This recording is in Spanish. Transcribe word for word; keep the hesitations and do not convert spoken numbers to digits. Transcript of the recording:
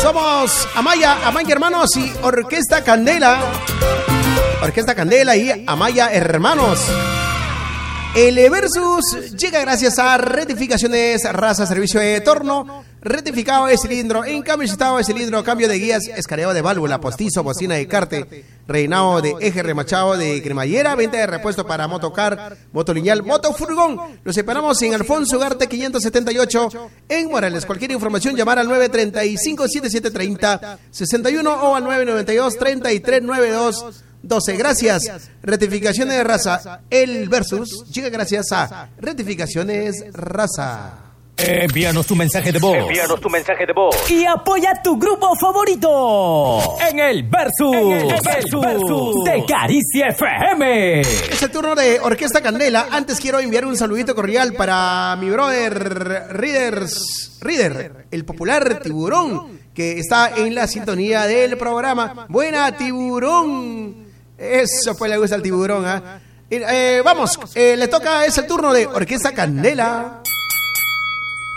Somos Amaya, Amaya Hermanos y Orquesta Candela. Orquesta Candela y Amaya Hermanos. El Versus llega gracias a Rectificaciones Raza, servicio de torno, rectificado de cilindro, encamisado de cilindro, cambio de guías, escareo de válvula, postizo, bocina de carte, reinado de eje, remachado de cremallera, venta de repuesto para motocar, motolineal, motofurgón. Los esperamos en Alfonso Ugarte quinientos setenta y ocho en Morales. Cualquier información llamar al nueve tres cinco, siete siete tres cero, seis uno o al nueve nueve dos, tres tres nueve dos. doce. Gracias. Rectificaciones de Raza. El Versus llega gracias a Rectificaciones Raza. Envíanos tu mensaje de voz. Envíanos tu mensaje de voz. Y apoya a tu grupo favorito en el Versus, en el Versus, Versus de Caricia F M. Es el turno de Orquesta Candela. Antes quiero enviar un saludito cordial para mi brother Readers, Reader, el popular Tiburón, que está en la sintonía del programa. Buena, Tiburón. Eso pues le gusta al Tiburón, ¿eh? Eh, vamos, eh, le toca, es el turno de Orquesta Candela.